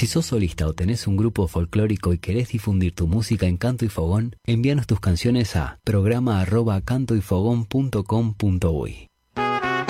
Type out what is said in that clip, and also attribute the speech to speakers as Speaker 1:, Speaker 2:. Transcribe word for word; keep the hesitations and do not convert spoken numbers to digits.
Speaker 1: Si sos solista o tenés un grupo folclórico y querés difundir tu música en Canto y Fogón, envíanos tus canciones a programa arroba cantoyfogón punto com punto uy.